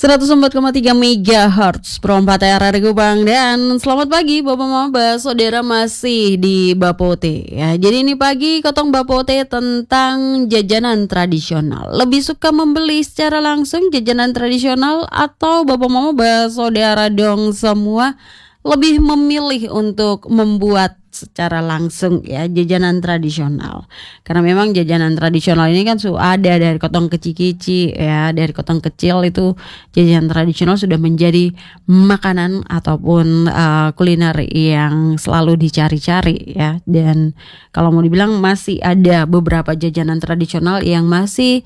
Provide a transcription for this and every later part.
104,3 MHz Perompat RRI Kupang. Dan selamat pagi Bapak Mama Saudara, masih di Bapote ya. Jadi ini pagi Kotong Bapote tentang jajanan tradisional. Lebih suka membeli secara langsung jajanan tradisional atau Bapak Mama Saudara dong semua lebih memilih untuk membuat secara langsung ya jajanan tradisional? Karena memang jajanan tradisional ini kan sudah ada dari Kotong kecil-kecil ya, dari Kotong kecil itu jajanan tradisional sudah menjadi makanan ataupun kuliner yang selalu dicari-cari ya. Dan kalau mau dibilang masih ada beberapa jajanan tradisional yang masih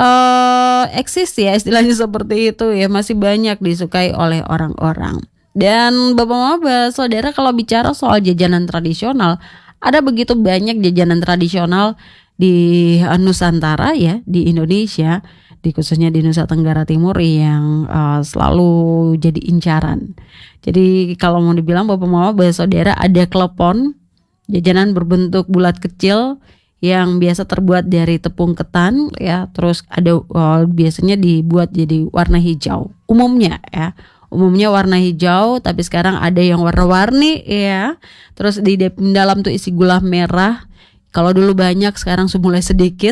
eksis ya, istilahnya seperti itu ya, masih banyak disukai oleh orang-orang. Dan Bapak Mama Saudara, kalau bicara soal jajanan tradisional, ada begitu banyak jajanan tradisional di Nusantara ya, di Indonesia, khususnya di Nusa Tenggara Timur yang selalu jadi incaran. Jadi kalau mau dibilang Bapak Mama Saudara, ada klepon, jajanan berbentuk bulat kecil yang biasa terbuat dari tepung ketan ya, terus ada biasanya dibuat jadi warna hijau umumnya ya. Umumnya warna hijau, tapi sekarang ada yang warna-warni ya. Terus di dalam tuh isi gula merah. Kalau dulu banyak, sekarang mulai sedikit.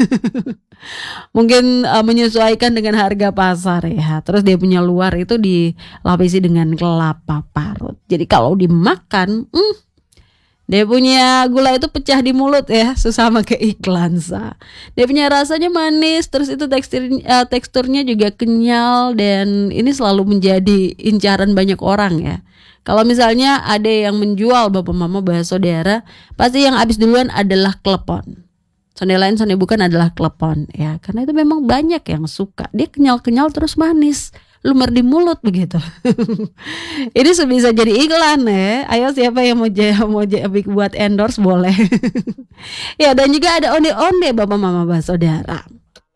Mungkin menyesuaikan dengan harga pasar ya. Terus dia punya luar itu dilapisi dengan kelapa parut. Jadi kalau dimakan, dia punya gula itu pecah di mulut ya, sesama ke iklan sa. Dia punya rasanya manis, terus itu teksturnya juga kenyal, dan ini selalu menjadi incaran banyak orang ya. Kalau misalnya ada yang menjual Bapak Mama Saudara, pasti yang habis duluan adalah klepon. Sonde lain sonde bukan adalah klepon ya, karena itu memang banyak yang suka. Dia kenyal-kenyal terus manis, lumer di mulut begitu. Ini bisa jadi iklan ya. Ayo siapa yang mau buat endorse boleh. Ya, dan juga ada onde-onde Bapak Mama Saudara.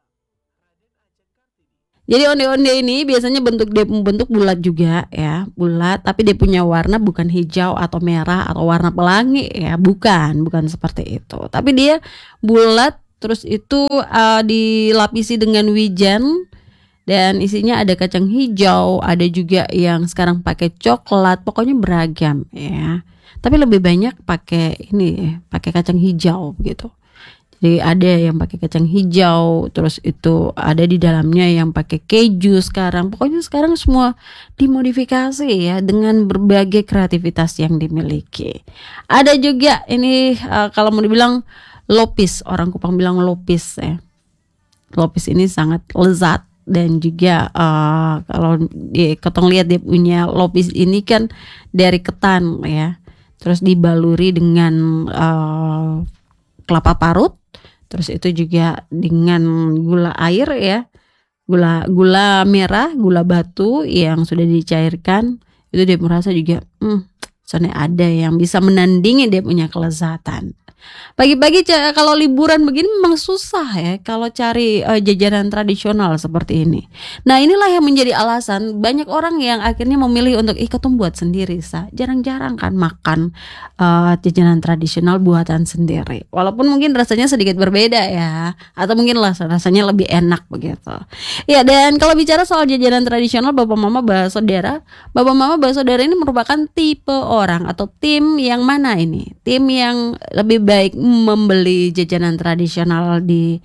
Jadi onde-onde ini biasanya bentuk bulat juga ya, bulat, tapi dia punya warna bukan hijau atau merah atau warna pelangi ya, bukan seperti itu. Tapi dia bulat, terus itu dilapisi dengan wijen. Dan isinya ada kacang hijau, ada juga yang sekarang pakai coklat, pokoknya beragam ya. Tapi lebih banyak pakai kacang hijau begitu. Jadi ada yang pakai kacang hijau, terus itu ada di dalamnya yang pakai keju sekarang. Pokoknya sekarang semua dimodifikasi ya dengan berbagai kreativitas yang dimiliki. Ada juga ini kalau mau dibilang lopis, orang Kupang bilang lopis ya. Lopis ini sangat lezat. Dan juga kalau Kotong lihat dia punya lopis ini kan dari ketan ya, terus dibaluri dengan kelapa parut, terus itu juga dengan gula air ya, gula merah, gula batu yang sudah dicairkan. Itu dia merasa juga soalnya ada yang bisa menandingi dia punya kelezatan. Pagi-pagi kalau liburan begini memang susah ya kalau cari jajanan tradisional seperti ini. Nah, inilah yang menjadi alasan banyak orang yang akhirnya memilih untuk Kotong buat sendiri sa. Jarang-jarang kan makan jajanan tradisional buatan sendiri. Walaupun mungkin rasanya sedikit berbeda ya, atau mungkin rasanya lebih enak begitu. Ya, dan kalau bicara soal jajanan tradisional Bapak Mama Saudara ini merupakan tipe orang atau tim yang mana ini? Tim yang lebih baik membeli jajanan tradisional di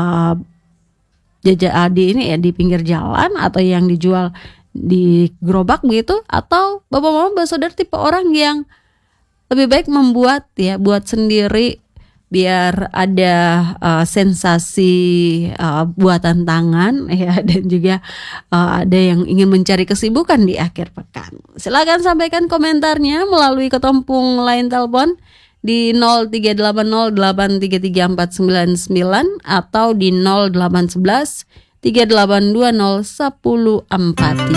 pinggir jalan atau yang dijual di gerobak begitu, atau Bapak Mama Saudara tipe orang yang lebih baik buat sendiri biar ada sensasi buatan tangan ya, dan juga ada yang ingin mencari kesibukan di akhir pekan. Silakan sampaikan komentarnya melalui Ketompung line telepon di 0380833499 atau di 0811 3820 1043.